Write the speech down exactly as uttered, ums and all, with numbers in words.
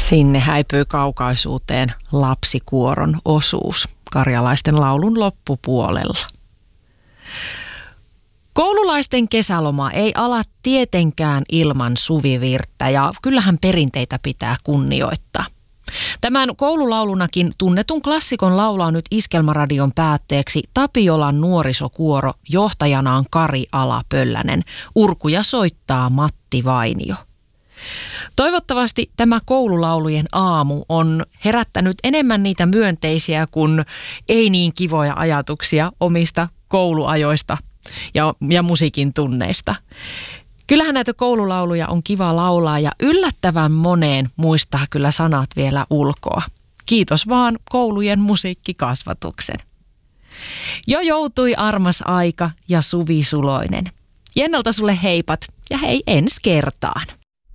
Sinne häipyy kaukaisuuteen lapsikuoron osuus karjalaisten laulun loppupuolella. Koululaisten kesäloma ei ala tietenkään ilman suvivirttä ja kyllähän perinteitä pitää kunnioittaa. Tämän koululaulunakin tunnetun klassikon laulaa nyt Iskelmäradion päätteeksi Tapiolan nuorisokuoro johtajanaan Kari Ala-Pöllänen. Urkuja soittaa Matti Vainio. Toivottavasti tämä koululaulujen aamu on herättänyt enemmän niitä myönteisiä kuin ei niin kivoja ajatuksia omista kouluajoista ja, ja musiikin tunneista. Kyllähän näitä koululauluja on kiva laulaa ja yllättävän moneen muistaa kyllä sanat vielä ulkoa. Kiitos vaan koulujen musiikkikasvatuksen. Jo joutui armas aika ja Suvi Suloinen. Jennalta sulle heipat ja hei ensi kertaan.